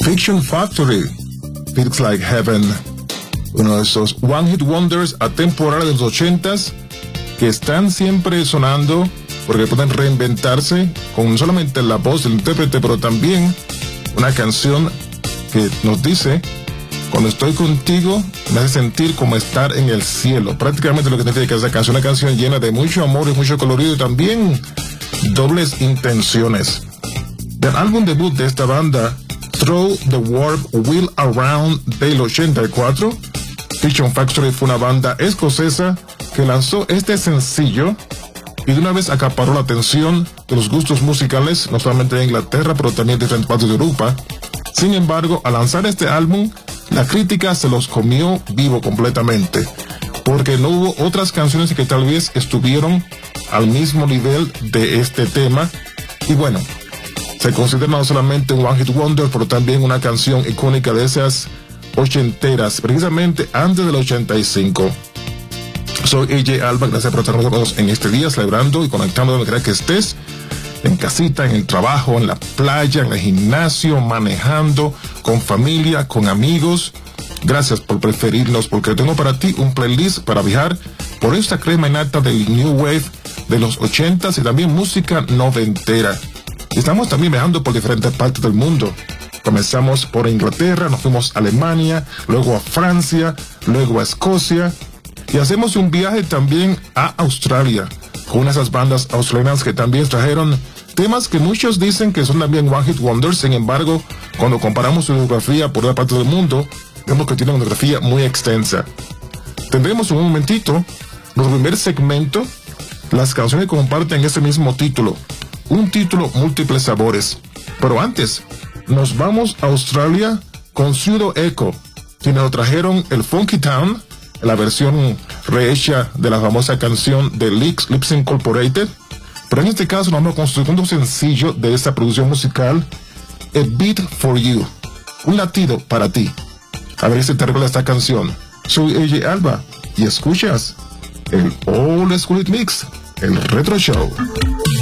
Fiction Factory, Feels Like Heaven, uno de esos One Hit Wonders atemporales de los 80s que están siempre sonando porque pueden reinventarse con no solamente la voz del intérprete, pero también una canción que nos dice: cuando estoy contigo me hace sentir como estar en el cielo. Prácticamente lo que significa esa canción, una canción llena de mucho amor y mucho colorido y también dobles intenciones. Del álbum debut de esta banda, Throw the Warp Wheel Around, del 84, Fiction Factory fue una banda escocesa que lanzó este sencillo y de una vez acaparó la atención de los gustos musicales, no solamente de Inglaterra, pero también de diferentes partes de Europa. Sin embargo, al lanzar este álbum, la crítica se los comió vivo completamente, porque no hubo otras canciones que tal vez estuvieron al mismo nivel de este tema. Y bueno, se considera no solamente un One Hit Wonder, pero también una canción icónica de esas ochenteras, precisamente antes del 85. Soy AJ Alba, gracias por estar con nosotros en este día, celebrando y conectando donde quiera que estés, en casita, en el trabajo, en la playa, en el gimnasio, manejando, con familia, con amigos. Gracias por preferirnos, porque tengo para ti un playlist para viajar por esta crema innata del New Wave de los 80s y también música noventera. Estamos también viajando por diferentes partes del mundo. Comenzamos por Inglaterra, nos fuimos a Alemania, luego a Francia, luego a Escocia, y hacemos un viaje también a Australia, con una de esas bandas australianas que también trajeron temas que muchos dicen que son también One Hit Wonders. Sin embargo, cuando comparamos su biografía por otra parte del mundo, vemos que tiene una biografía muy extensa. Tendremos en un momentito, nuestro primer segmento, las canciones que comparten ese mismo título, un título múltiples sabores. Pero antes, nos vamos a Australia con Pseudo Echo, quienes nos trajeron el Funky Town, la versión rehecha de la famosa canción de Lips Incorporated. Pero en este caso nos vamos con su segundo sencillo de esta producción musical, A Beat for You, un latido para ti. A ver si te recuerda esta canción. Soy AJ Alba y escuchas el Old School Mix, el Retro Show.